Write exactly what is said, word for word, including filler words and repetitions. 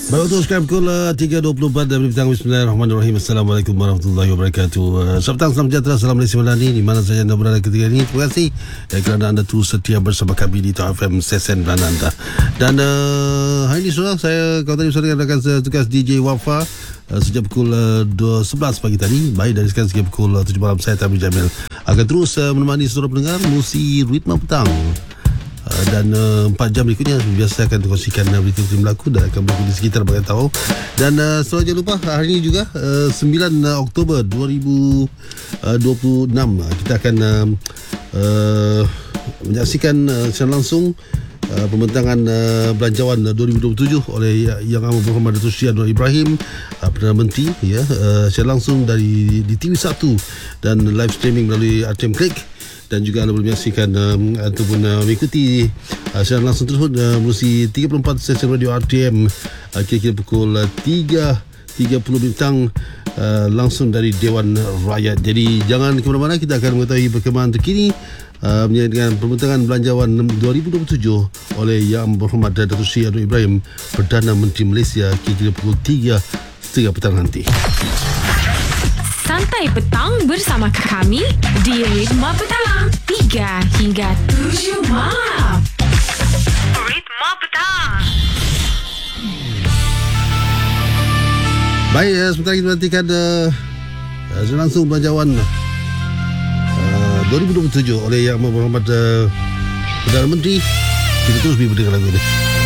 Baik, untuk sekarang pukul uh, tiga dua puluh empat dari petang. Bismillahirrahmanirrahim. Assalamualaikum warahmatullahi wabarakatuh. uh, Selamat petang, salam sejahtera, salam Malaysia Melani di mana saja anda berada ketika ini. Terima kasih eh, kerana anda terus setia bersama kami di Top F M Sesen dan anda. Dan uh, hari ini saudara, saya kau tadi bersama dengan rakan tugas D J Wafa uh, sejak pukul uh, sebelas pagi tadi. Baik, dari sekarang sejak pukul uh, tujuh malam, saya Tamir Jamil akan terus uh, menemani saudara pendengar musi ritma petang. Uh, dan uh, empat jam berikutnya biasa akan dikongsikan uh, berita-berita berlaku dan akan berlaku di sekitar bagian tahu. Dan uh, selalu jangan lupa hari ini juga uh, sembilan Oktober dua ribu dua puluh enam uh, kita akan uh, uh, menyaksikan uh, secara langsung uh, pembentangan uh, belanjawan uh, dua ribu dua puluh tujuh oleh Yang Amat Berhormat Datuk Seri Anwar Ibrahim, uh, Perdana Menteri, ya, uh, secara langsung dari di T V satu dan live streaming melalui R T M Klik. Dan juga anda boleh menyaksikan um, ataupun uh, mengikuti uh, secara langsung tersebut uh, melalui tiga puluh empat stesen radio R T M uh, kira-kira pukul uh, tiga tiga puluh bintang uh, langsung dari Dewan Rakyat. Jadi jangan ke mana-mana, kita akan mengetahui perkembangan terkini uh, mengenai dengan pembentangan belanjawan dua ribu dua puluh tujuh oleh Yang Berhormat Datuk Seri Anwar Ibrahim, Perdana Menteri Malaysia, kira-kira pukul tiga tiga puluh petang nanti. Santai petang bersama kami di Ritma Petang tiga hingga tujuh malam. Ritma Petang. Baik, uh, sebentar kita nantikan uh, uh, langsung belanjawan uh, dua ribu dua puluh tujuh oleh Yang Amat Berhormat uh, Perdana Menteri. Kita terus beri lagu ini.